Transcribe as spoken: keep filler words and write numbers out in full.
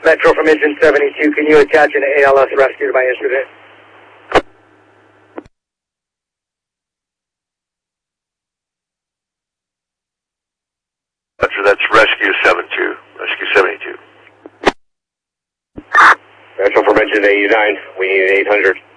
Metro from engine seventy-two, can you attach an A L S rescue to my instrument? Metro, that's rescue seventy-two. Rescue seventy-two. Metro from engine eighty-nine, we need eight hundred.